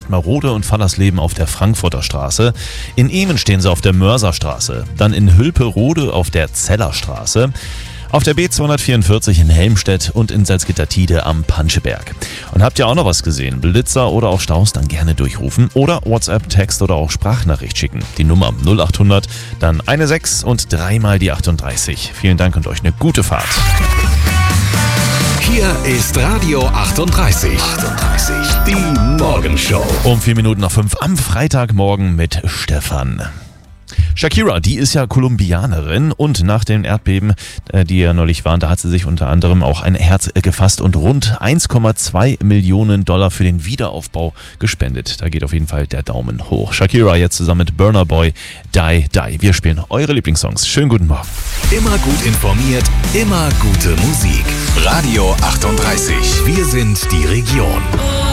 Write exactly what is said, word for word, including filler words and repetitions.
Marode und Fallersleben auf der Frankfurter Straße. In Emen stehen sie auf der Mörserstraße. Dann in Hülperode auf der Zellerstraße. Auf der B zweihundertvierundvierzig in Helmstedt und in Salzgitter-Tide am Panscheberg. Und habt ihr auch noch was gesehen? Blitzer oder auch Staus, dann gerne durchrufen oder WhatsApp, Text oder auch Sprachnachricht schicken. Die Nummer null acht hundert, dann eine sechs und dreimal die achtunddreißig. Vielen Dank und euch eine gute Fahrt. Hier ist Radio achtunddreißig. achtunddreißig, die Morgenshow. Um vier Minuten nach fünf am Freitagmorgen mit Stefan. Shakira, die ist ja Kolumbianerin und nach den Erdbeben, die ja neulich waren, da hat sie sich unter anderem auch ein Herz gefasst und rund eins Komma zwei Millionen Dollar für den Wiederaufbau gespendet. Da geht auf jeden Fall der Daumen hoch. Shakira jetzt zusammen mit Burna Boy, Die, Die. Wir spielen eure Lieblingssongs. Schönen guten Morgen. Immer gut informiert, immer gute Musik. Radio achtunddreißig. Wir sind die Region.